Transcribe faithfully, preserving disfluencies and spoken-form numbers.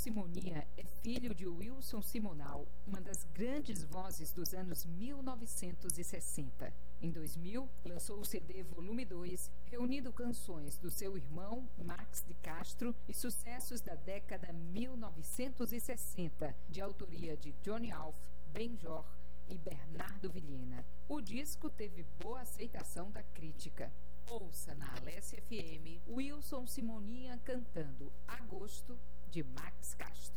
Simoninha é filho de Wilson Simonal, uma das grandes vozes dos anos mil novecentos e sessenta. Em dois mil, lançou o C D Volume dois, reunindo canções do seu irmão Max de Castro e sucessos da década mil novecentos e sessenta, de autoria de Johnny Alf, Benjor e Bernardo Vilhena. O disco teve boa aceitação da crítica. Ouça na Alessia F M Wilson Simoninha cantando Agosto, de Max Castro.